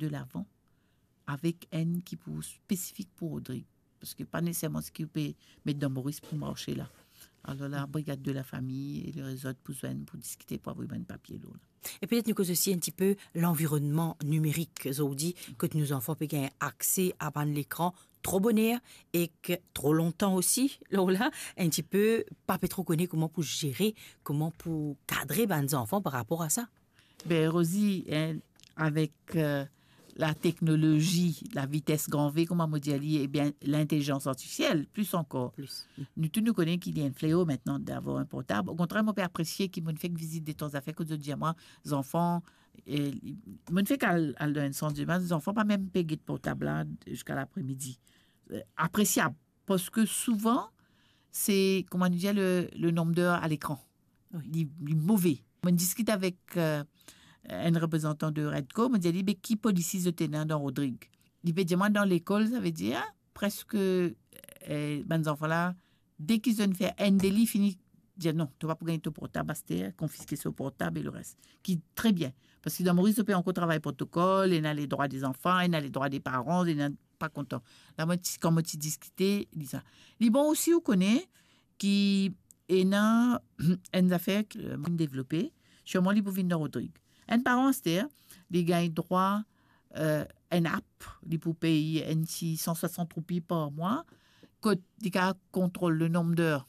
de l'avant avec un qui pour spécifique pour Rodrigue. Parce que pas nécessairement ce qu'il peut mettre dans Maurice pour marcher là. Alors la brigade de la famille et le réseau pour discuter, pour avoir un papier là. Et peut-être nous cause aussi un petit peu l'environnement numérique, Zodi, que nos enfants peuvent avoir accès à l'écran trop bonheur et que trop longtemps aussi, là, un petit peu, pas trop connaître comment pour gérer, comment pour cadrer les enfants par rapport à ça. Ben Rosie, hein, avec la technologie, la vitesse grand V, comme on dit, et bien l'intelligence artificielle, plus encore. Nous tous nous connaissons qu'il y a un fléau maintenant d'avoir un portable. Au contraire, mon père apprécié qui m'a fait une visite des temps à faire, que je dis à moi, les enfants, m'a fait qu'à un centre de les enfants pas même payer de portable là jusqu'à l'après-midi. Appréciable, parce que souvent, c'est, comment on dit, le nombre d'heures à l'écran. Oui. Il est mauvais. On discute avec un représentant de Redco, me dit, mais qui policie le tenant dans Rodrigue? Il veut dire, moi, dans l'école, ça veut dire, presque, les enfants-là, dès qu'ils ont fait un délit, fini, dire non, tu vas pas gagner ton portable, c'est confisquer ce portable et le reste. Qui très bien. Parce que dans Maurice, on peut encore travailler protocole, il y a les droits des enfants, il y a les droits des parents, il y a pas content. Là, moi, quand tu discutais, il dit ça. Il dit, bon, aussi, vous connaissez, qui est dans une affaire développée, chez moi, il peut venir dans Rodrigue. Un parent, c'est-à-dire, il gagne droit une app, il peut payer 160 roupies par mois, que il contrôle le nombre d'heures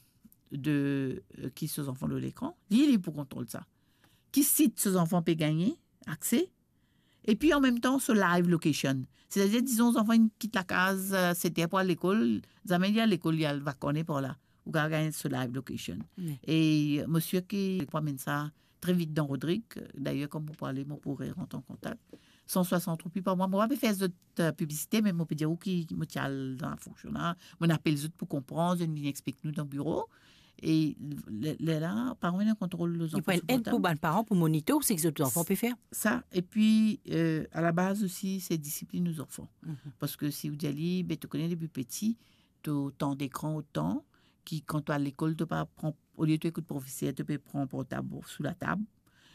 qui ces enfants de l'écran, il pour contrôler ça. Qui site ces enfants peut gagner accès, et puis en même temps, ce live location. C'est-à-dire, disons, les enfants ils quittent la case, c'était pour l'école, ils amènent à l'école, il va connaître par là, ou gagner ce live location. Et monsieur qui promène ça très vite dans Rodrigue, d'ailleurs, comme vous parlez, moi pourrais rentrer en contact. 160 roupies par mois. Moi, je vais faire cette publicité, mais je peux dire qui me tient dans la fonction là. Je appelle les autres pour comprendre, je viens expliquer nous dans le bureau. Et là, parents, ils contrôlent les enfants. Il faut une aide pour les parents, pour monitorer ce que les enfants peuvent faire. Ça, et puis, à la base aussi, c'est discipline aux enfants. Parce que si vous dites, tu connais depuis petit, tu as autant d'écran, autant, qui, quand tu es à l'école, tu pas prendre, au lieu de écouter le professeur, tu peux prendre un portable sous la table.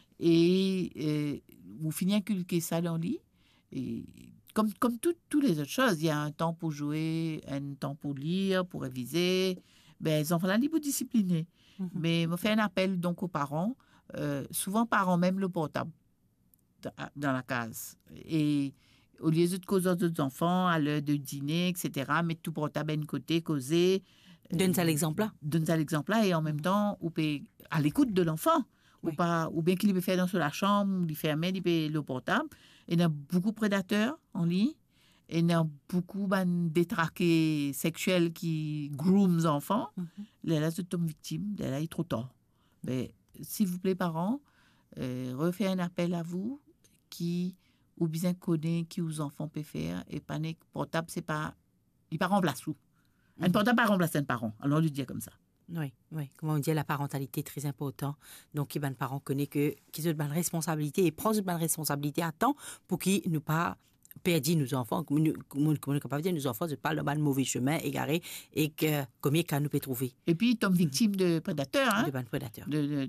Et vous finissez à inculquer ça dans le lit. Et comme toutes les autres choses, il y a un temps pour jouer, un temps pour lire, pour réviser. Ben, les enfants là, ils sont disciplinés. Mais je fais un appel donc aux parents. Souvent, parents même le portable dans la case. Et au lieu de causer aux enfants, à l'heure de dîner, etc., mettre tout portable à un côté, causer. Donne ça l'exemple là. Donne ça l'exemple là. Et en même temps, on peut, à l'écoute de l'enfant. Oui. Ou bien qu'il peut faire dans la chambre, il ferme, il peut le portable. Il y a beaucoup de prédateurs en ligne. Il y a beaucoup de détraqués sexuels qui grooment les enfants. Là, c'est une victime. Là, il est trop tard. Mais, s'il vous plaît, parents, refaites un appel à vous qui, ou bien connaît qui aux enfants peuvent faire. Et panique portable, c'est pas, il pas remplace tout. Un portable pas remplace un parent. Alors, on lui dit comme ça. Oui. Comme on dit, la parentalité est très importante. Donc, les parents connaissent qu'ils ont une responsabilité et prennent une responsabilité à temps pour qu'ils ne pas perdent nos enfants. Comme on est capable de dire, nos enfants ne parlent pas de mauvais chemin, égarés, et que combien qu'on nous peut trouver. Et puis, ils tombent victimes de prédateurs. Hein? De prédateurs.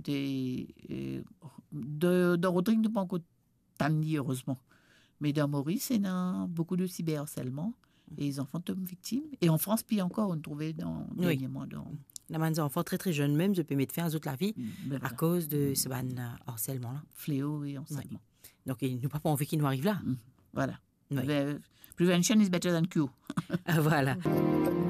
Dans Rodrigue, nous pas encore tanné, heureusement. Mais dans Maurice, il y a beaucoup de cyberharcèlement. Et les enfants tombent victimes. Et en France, puis encore, on trouvait dernièrement dans... Il y a des enfants très très jeunes même, je peux mettre fin à toute la vie à cause de ce harcèlement-là. Fléau et harcèlement. Donc, il nous pas envie qu'il nous arrive là. Voilà. Prevention is better than cure. Voilà.